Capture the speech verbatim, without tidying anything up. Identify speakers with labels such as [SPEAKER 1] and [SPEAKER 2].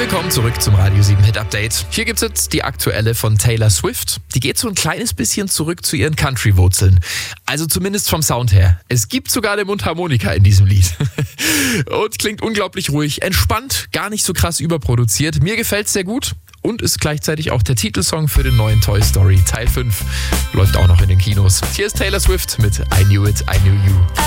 [SPEAKER 1] Willkommen zurück zum Radio sieben Hit Update. Hier gibt's jetzt die aktuelle von Taylor Swift. Die geht so ein kleines bisschen zurück zu ihren Country-Wurzeln. Also zumindest vom Sound her. Es gibt sogar eine Mundharmonika in diesem Lied. Und klingt unglaublich ruhig, entspannt, gar nicht so krass überproduziert. Mir gefällt's sehr gut. Und ist gleichzeitig auch der Titelsong für den neuen Toy Story Teil fünf. Läuft auch noch in den Kinos. Hier ist Taylor Swift mit I Knew It, I Knew You.